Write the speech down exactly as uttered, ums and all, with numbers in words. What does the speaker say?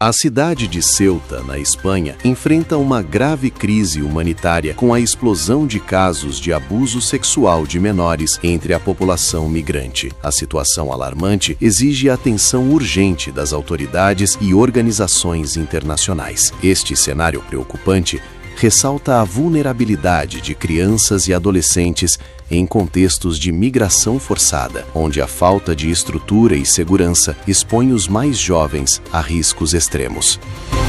A cidade de Ceuta, na Espanha, enfrenta uma grave crise humanitária com a explosão de casos de abuso sexual de menores entre a população migrante. A situação alarmante exige atenção urgente das autoridades e organizações internacionais. Este cenário preocupante ressalta a vulnerabilidade de crianças e adolescentes em contextos de migração forçada, onde a falta de estrutura e segurança expõe os mais jovens a riscos extremos.